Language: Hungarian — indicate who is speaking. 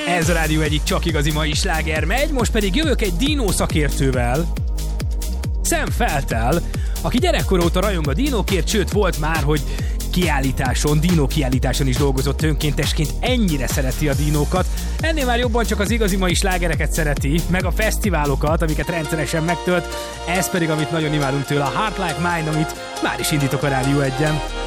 Speaker 1: Ez a Rádió egyik csak igazi mai sláger megy, most pedig jövök egy dínó szakértővel, Sam Felttel, aki gyerekkor óta rajong a dínókért, sőt volt már, hogy dínó kiállításon is dolgozott önkéntesként, ennyire szereti a dínókat. Ennél már jobban csak az igazi mai slágereket szereti, meg a fesztiválokat, amiket rendszeresen megtölt, ez pedig, amit nagyon imádunk tőle, a Heart Like Mine, amit már is indítok a Rádió 1-en.